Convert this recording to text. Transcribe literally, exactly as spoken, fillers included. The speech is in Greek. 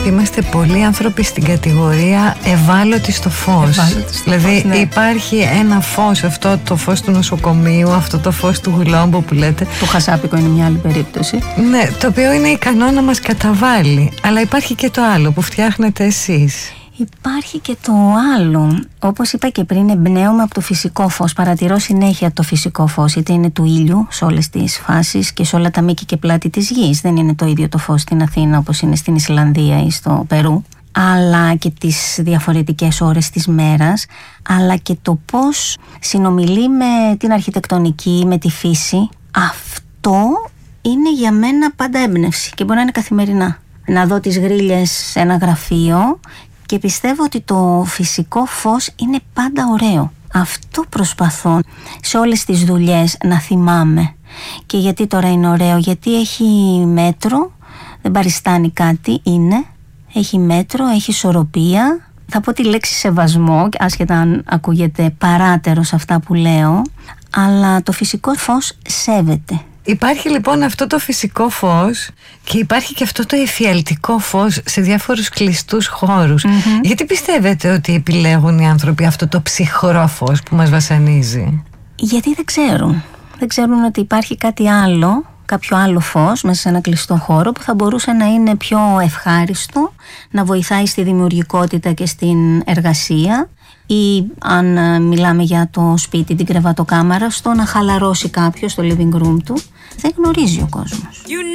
είμαστε πολλοί άνθρωποι στην κατηγορία ευάλωτοι στο φως. Ευάλωτοι στο Δηλαδή φως, ναι. υπάρχει ένα φως, αυτό το φως του νοσοκομείου, αυτό το φως του γλόμπου που λέτε. Το χασάπικο είναι μια άλλη περίπτωση. Ναι, το οποίο είναι ικανό να μας καταβάλει. Αλλά υπάρχει και το άλλο που φτιάχνετε εσείς. Υπάρχει και το άλλο. Όπως είπα και πριν, εμπνέομαι από το φυσικό φως. Παρατηρώ συνέχεια το φυσικό φως. Είτε είναι του ήλιου σε όλες τις φάσεις και σε όλα τα μήκη και πλάτη της γης. Δεν είναι το ίδιο το φως στην Αθήνα όπως είναι στην Ισλανδία ή στο Περού. Αλλά και τις διαφορετικές ώρες της μέρας. Αλλά και το πώς συνομιλεί με την αρχιτεκτονική, με τη φύση. Αυτό είναι για μένα πάντα έμπνευση και μπορεί να είναι καθημερινά. Να δω τις γρίλες σε ένα γραφείο. Και πιστεύω ότι το φυσικό φως είναι πάντα ωραίο. Αυτό προσπαθώ σε όλες τις δουλειές να θυμάμαι. Και γιατί τώρα είναι ωραίο? Γιατί έχει μέτρο, δεν παριστάνει κάτι, είναι. Έχει μέτρο, έχει ισορροπία. Θα πω τη λέξη σεβασμό, άσχετα αν ακούγεται παράτερο σε αυτά που λέω. Αλλά το φυσικό φως σέβεται. Υπάρχει λοιπόν αυτό το φυσικό φως και υπάρχει και αυτό το εφιαλτικό φως σε διάφορους κλειστούς χώρους. Mm-hmm. Γιατί πιστεύετε ότι επιλέγουν οι άνθρωποι αυτό το ψυχρό φως που μας βασανίζει? Γιατί δεν ξέρουν. Δεν ξέρουν ότι υπάρχει κάτι άλλο, κάποιο άλλο φως μέσα σε ένα κλειστό χώρο που θα μπορούσε να είναι πιο ευχάριστο, να βοηθάει στη δημιουργικότητα και στην εργασία, ή αν μιλάμε για το σπίτι, την κρεβατοκάμαρα, στο να χαλαρώσει κάποιος στο living room του. Δεν γνωρίζει ο κόσμος.